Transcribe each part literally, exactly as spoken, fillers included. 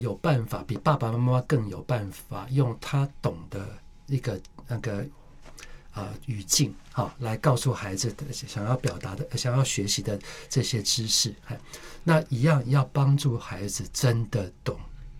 有办法，比爸爸妈妈更有办法，用他懂的一个那个呃语境，好来告诉孩子想要表达的、想要学习的这些知识。那一样要帮助孩子真的懂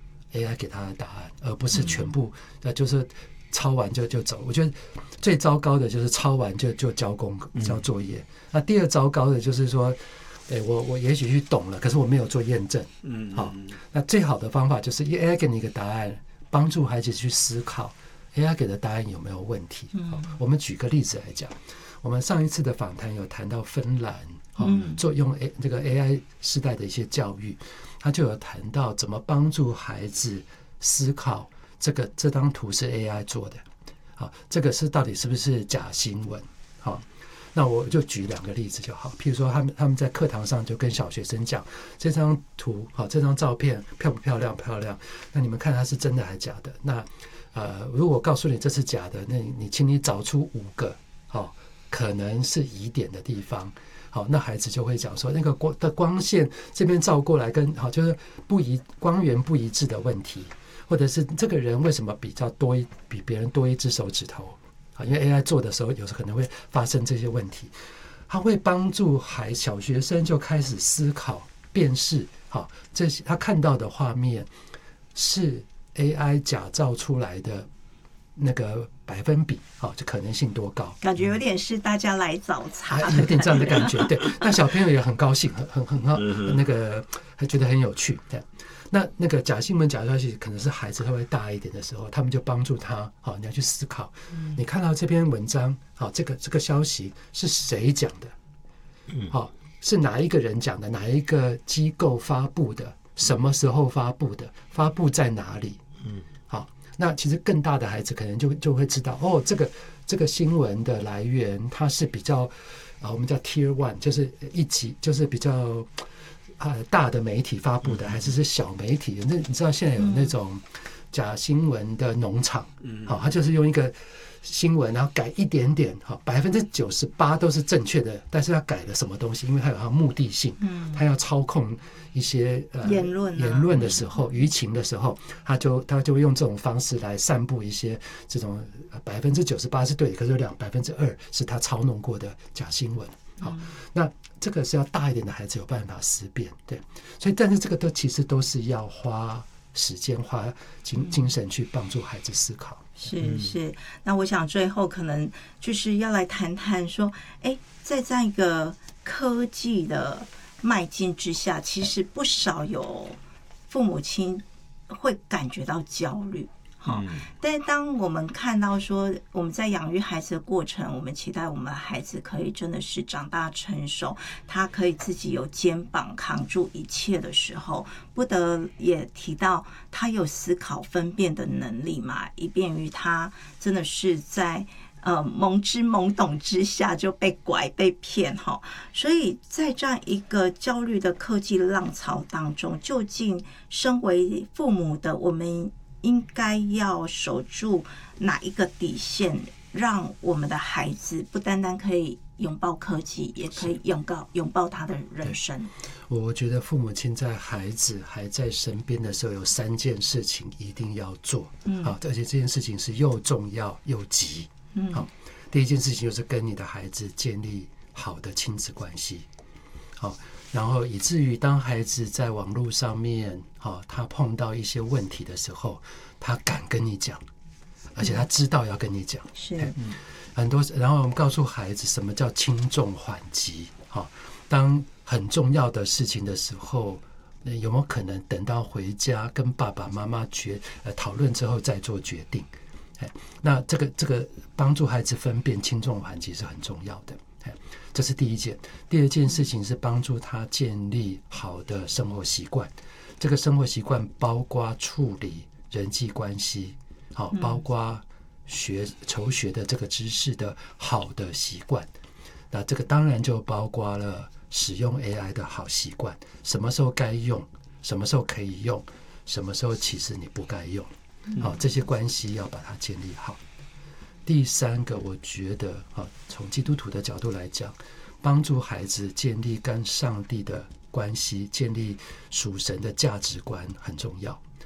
A I 给他的答案，而不是全部呃就是抄完就就走。我觉得最糟糕的就是抄完就就交功交作业。那第二糟糕的就是说，对我我也许去懂了，可是我没有做验证。嗯，好，那最好的方法就是 A I 给你一个答案，帮助孩子去思考 A I 给的答案有没有问题。嗯，我们举个例子来讲，我们上一次的访谈有谈到芬兰，嗯，做用 A 这个 A I 时代的一些教育，他就有谈到怎么帮助孩子思考这个这张图是 A I 做的，好，这个是到底是不是假新闻？好。那我就举两个例子就好，譬如说他们他们在课堂上就跟小学生讲，这张图好，这张照片漂不漂亮？漂亮。那你们看它是真的还是假的？那呃，如果告诉你这是假的，那你请你找出五个好可能是疑点的地方。好，那孩子就会讲说，那个光的光线这边照过来跟好就是不一光源不一致的问题，或者是这个人为什么比较多一比别人多一只手指头？因为 A I 做的时候，有时候可能会发生这些问题，它会帮助孩小学生就开始思考、辨识，好，这些他看到的画面是 A I 假造出来的那个百分比，好，这可能性多高？ 感觉有点是大家来找茬， 有点这样的感觉。对，那小朋友也很高兴，很很很好，那个还觉得很有趣。对。那那个假新闻、假消息，可能是孩子稍微大一点的时候，他们就帮助他，好，你要去思考，你看到这篇文章，好，这个这个消息是谁讲的？好，是哪一个人讲的？哪一个机构发布的？什么时候发布的？发布在哪里？好，那其实更大的孩子可能就就会知道，哦，这个这个新闻的来源，它是比较啊，我们叫 Tier One， 就是一级，就是比较。啊，大的媒体发布的，还是是小媒体？那你知道现在有那种假新闻的农场，好，他就是用一个新闻，然后改一点点，好，百分之九十八都是正确的，但是他改了什么东西？因为他有他目的性，他要操控一些呃言论言论的时候，舆情的时候，他就他就会用这种方式来散布一些这种百分之九十八是对的，可是有两百分之二是他操弄过的假新闻。好，那这个是要大一点的孩子有办法思辨，对，所以但是这个都其实都是要花时间、花精精神去帮助孩子思考。 是是，那我想最后可能就是要来谈谈说，哎，在这样一个科技的迈进之下，其实不少有父母亲会感觉到焦虑。好，但是当我们看到说我们在养育孩子的过程，我们期待我们的孩子可以真的是长大成熟，他可以自己有肩膀扛住一切的时候，不得也提到他有思考分辨的能力嘛，以便于他真的是在呃懵之懵懂之下就被拐被骗哈。所以在这样一个焦虑的科技浪潮当中，究竟身为父母的我们应该要守住哪一个底线，让我们的孩子不单单可以拥抱科技，也可以拥抱拥抱他的人生。 我觉得父母亲在孩子还在身边的时候，有三件事情一定要做，嗯，好，而且这件事情是又重要又急。嗯，好，第一件事情就是跟你的孩子建立好的亲子关系，好。然后以至于当孩子在网络上面，哦，他碰到一些问题的时候，他敢跟你讲，而且他知道要跟你讲。 是， 嗯，很多。然后我们告诉孩子什么叫轻重缓急。哦，当很重要的事情的时候，有没有可能等到回家跟爸爸妈妈决呃讨论之后再做决定？那这个这个帮助孩子分辨轻重缓急是很重要的。这是第一件。第二件事情是帮助他建立好的生活习惯。这个生活习惯包括处理人际关系，好，包括学求学的这个知识的好的习惯。那这个当然就包括了使用 A I 的好习惯，什么时候该用，什么时候可以用，什么时候其实你不该用。好，这些关系要把它建立好。第三个，我觉得从基督徒的角度来讲，帮助孩子建立跟上帝的关系，建立属神的价值观很重要。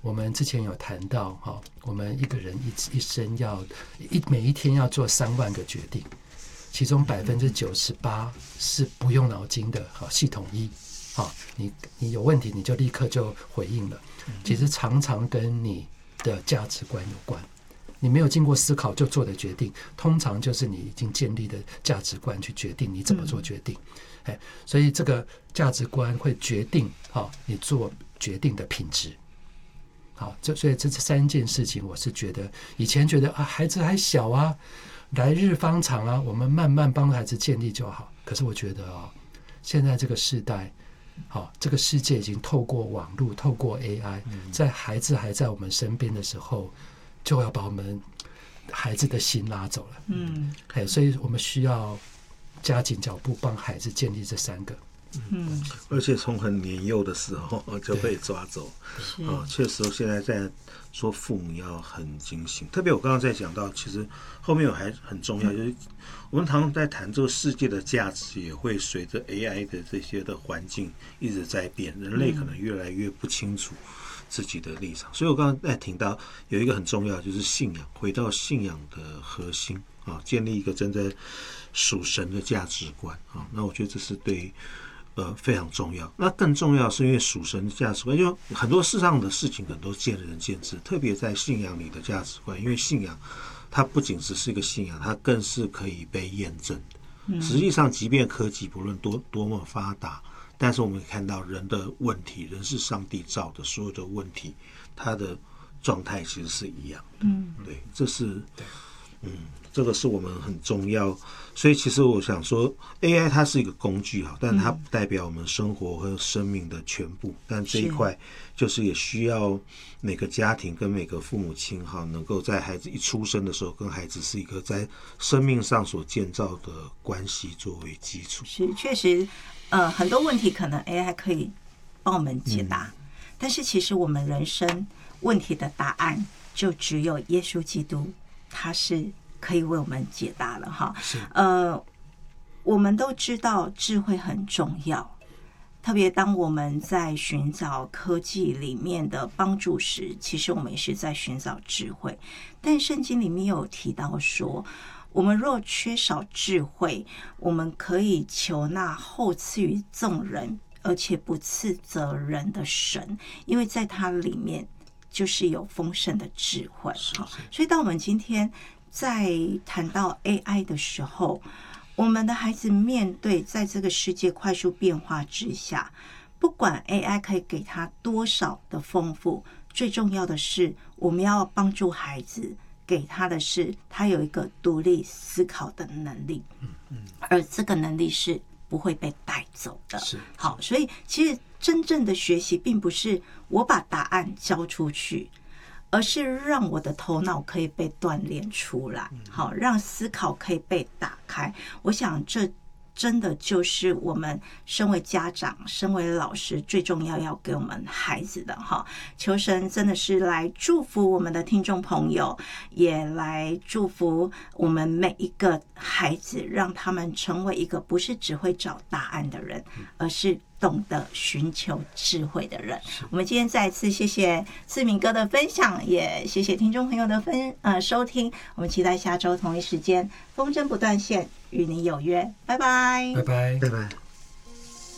我们之前有谈到哈，我们一个人一一生要一每一天要做三万个决定，其中百分之九十八是不用脑筋的，好，系统一，好，你你有问题你就立刻就回应了，其实常常跟你的价值观有关。你没有经过思考就做的决定，通常就是你已经建立的价值观去决定你怎么做决定。哎，所以这个价值观会决定好你做决定的品质。好，这所以这三件事情，我是觉得以前觉得啊，孩子还小啊，来日方长啊，我们慢慢帮孩子建立就好。可是我觉得哦，现在这个时代，好，这个世界已经透过网络，透过 A I， 在孩子还在我们身边的时候，就要把我们孩子的心拉走了。嗯，哎，所以我们需要加紧脚步，帮孩子建立这三个。 嗯，而且从很年幼的时候就被抓走啊，确实现在在说父母要很警醒，特别我刚刚在讲到，其实后面有还很重要，就是我们常常在谈这个世界的价值也会随着 A I 的这些的环境一直在变，人类可能越来越不清楚自己的立场，所以我刚刚在听到有一个很重要，就是信仰，回到信仰的核心啊，建立一个真正属神的价值观啊，那我觉得这是对。呃，非常重要。那更重要是因为属神的价值观，就很多世上的事情可能都见仁见智，特别在信仰里的价值观，因为信仰它不仅只是一个信仰，它更是可以被验证的。实际上，即便科技不论多多么发达，但是我们看到人的问题，人是上帝造的，所有的问题，它的状态其实是一样的。嗯，对，这是嗯。这个是我们很重要，所以其实我想说 A I 它是一个工具哈，但它不代表我们生活和生命的全部，但这一块就是也需要每个家庭跟每个父母亲哈，能够在孩子一出生的时候跟孩子是一个在生命上所建造的关系作为基础。 是，确实呃很多问题可能 A I 可以帮我们解答、嗯、但是其实我们人生问题的答案就只有耶稣基督，他是可以为我们解答了哈。呃，我们都知道智慧很重要，特别当我们在寻找科技里面的帮助时，其实我们也是在寻找智慧。但圣经里面有提到说，我们若缺少智慧，我们可以求那后赐予众人而且不斥责人的神，因为在它里面就是有丰盛的智慧。好，所以当我们今天在谈到 A I 的时候，我们的孩子面对在这个世界快速变化之下，不管 A I 可以给他多少的丰富，最重要的是我们要帮助孩子，给他的是他有一个独立思考的能力，而这个能力是不会被带走的。是，好，所以其实真正的学习并不是我把答案交出去，而是让我的头脑可以被锻炼出来，好，让思考可以被打开。我想这真的就是我们身为家长、身为老师最重要要给我们孩子的哈。求神真的是来祝福我们的听众朋友，也来祝福我们每一个孩子，让他们成为一个不是只会找答案的人，而是懂得寻求智慧的人。我们今天再次谢谢志明哥的分享，也谢谢听众朋友的分呃收听。我们期待下周同一时间风筝不断线与你有约，拜拜， 拜拜， 拜拜。